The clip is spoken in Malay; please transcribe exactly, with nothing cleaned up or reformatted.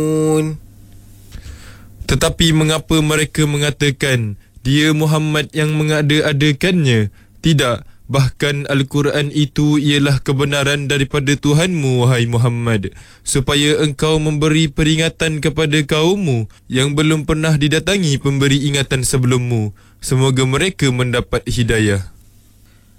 Tetapi mengapa mereka mengatakan dia Muhammad yang mengada-adakannya? Tidak, bahkan Al-Quran itu ialah kebenaran daripada Tuhanmu, wahai Muhammad, supaya engkau memberi peringatan kepada kaummu yang belum pernah didatangi pemberi ingatan sebelummu. Semoga mereka mendapat hidayah.